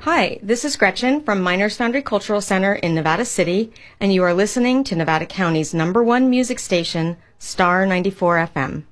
Hi, this is Gretchen from Miners Foundry Cultural Center in Nevada City, and you are listening to Nevada County's #1 music station, Star 94 FM.